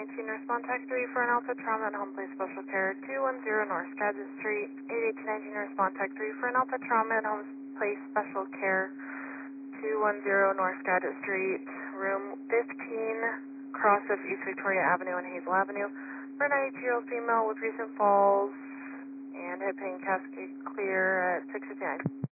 8819 respond tech 3 for an Alpha Trauma and Home Place Special Care 210 North Skagit Street. 8819 respond tech 3 for an Alpha Trauma and Home Place Special Care 210 North Skagit Street, room 15, cross of East Victoria Avenue and Hazel Avenue, for a 92-year-old female with recent falls and hip pain cascade clear at 6:59.